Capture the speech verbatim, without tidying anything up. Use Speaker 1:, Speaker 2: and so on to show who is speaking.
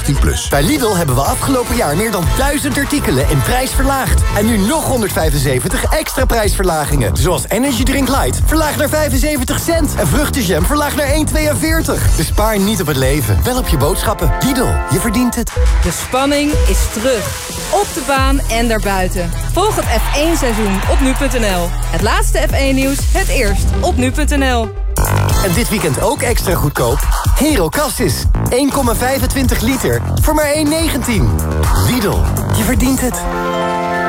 Speaker 1: achttien plus.
Speaker 2: Bij Lidl hebben we afgelopen jaar meer dan duizend artikelen in prijs verlaagd. En nu nog honderdvijfenzeventig extra prijsverlagingen. Zoals Energy Drink Light, verlaagd naar vijfenzeventig cent. En vruchtenjam, verlaagd naar één komma tweeënveertig. Dus spaar niet op het leven, wel op je boodschappen. Lidl, je verdient het.
Speaker 3: De spanning is terug. Op de baan en daarbuiten. Volg het F één seizoen op nu punt n l. Het laatste F één nieuws, het eerst op nu punt n l.
Speaker 2: En dit weekend ook extra goedkoop. Hero Cassis. één komma vijfentwintig liter voor maar één negentien. Lidl, je verdient het.